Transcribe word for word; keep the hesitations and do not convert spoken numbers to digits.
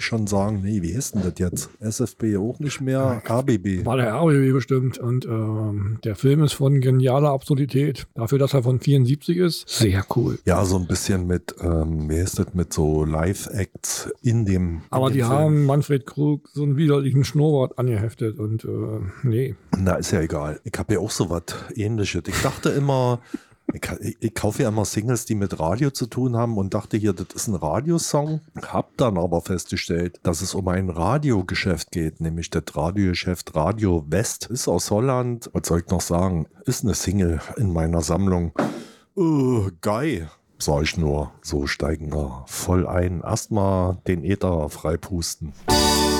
schon sagen, nee, wie ist denn das jetzt? S F B auch nicht mehr, R B B. War der R B B bestimmt. Und ähm, der Film ist von genialer Absurdität. Dafür, dass er von vierundsiebzig ist, sehr cool. Ja, so ein bisschen mit, ähm, wie heißt das, mit so Live-Acts in dem Aber in dem die Film. haben Manfred Krug so einen widerlichen Schnurrbart angeheftet und äh, nee. Na, ist ja egal. Ich habe ja auch so was Ähnliches. Ich dachte immer, ich, ich, ich kaufe ja immer Singles, die mit Radio zu tun haben und dachte hier, das ist ein Radiosong. Hab dann aber festgestellt, dass es um ein Radiogeschäft geht, nämlich das Radiogeschäft Radio West. Ist aus Holland. Was soll ich noch sagen? Ist eine Single in meiner Sammlung. Uh, geil. Sag ich nur, so steigen wir voll ein. Erstmal den Äther freipusten.